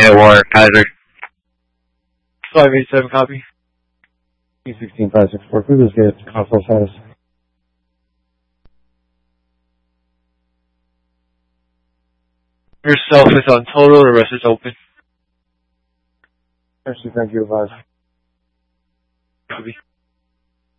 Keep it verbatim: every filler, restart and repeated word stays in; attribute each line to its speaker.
Speaker 1: unit war, Kaiser.
Speaker 2: five eight seven, copy.
Speaker 3: E sixteen five six four, please get console status.
Speaker 2: Yourself is on total, the rest is open.
Speaker 3: Actually, thank you, advise.
Speaker 2: Copy.